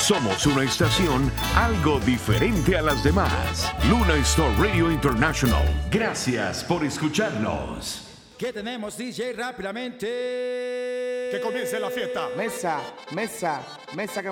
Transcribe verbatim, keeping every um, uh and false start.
Somos una estación algo diferente a las demás. Luna Star Radio International. Gracias por escucharnos. ¿Qué tenemos, D J? Rápidamente. Que comience la fiesta. Mesa, mesa, mesa que